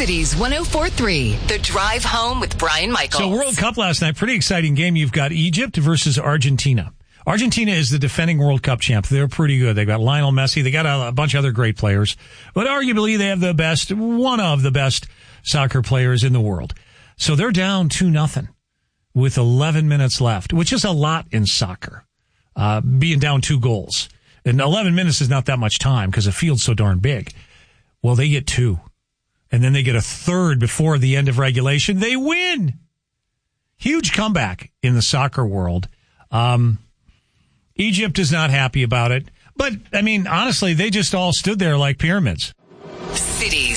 Cities 104.3, The Drive Home with Brian Michaels. So World Cup last night, pretty exciting game. You've got Egypt versus Argentina. Argentina is the defending World Cup champ. They're pretty good. They've got Lionel Messi. They got a bunch of other great players. But arguably, they have one of the best soccer players in the world. So they're down 2-0 with 11 minutes left, which is a lot in soccer, being down 2 goals. And 11 minutes is not that much time because the field's so darn big. Well, they get 2. And then they get a third before the end of regulation. They win. Huge comeback in the soccer world. Egypt is not happy about it. But, I mean, honestly, they just all stood there like pyramids. Cities